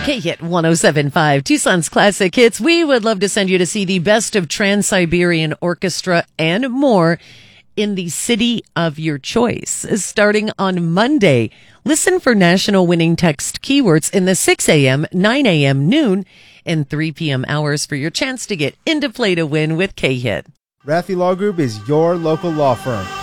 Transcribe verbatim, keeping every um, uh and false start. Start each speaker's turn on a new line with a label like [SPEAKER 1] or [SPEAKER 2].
[SPEAKER 1] K-Hit one oh seven point five, Tucson's Classic Hits. We would love to send you to see the best of Trans-Siberian Orchestra and more in the city of your choice, starting on Monday. Listen for national winning text keywords in the six a.m., nine a.m., noon, and three p.m. hours for your chance to get into play to win with K-Hit.
[SPEAKER 2] Raffi Law Group is your local law firm.